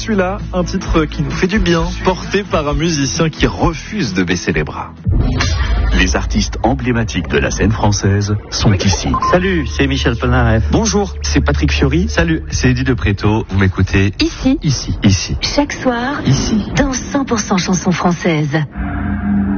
celui-là, un titre qui nous fait du bien, porté par un musicien qui refuse de baisser les bras. Les artistes emblématiques de la scène française sont ici. Salut, c'est Michel Polnareff. Bonjour, c'est Patrick Fiori. Salut, c'est Eddie de Préto. Vous m'écoutez Ici. Ici. Chaque soir. Ici. Dans 100% chansons françaises.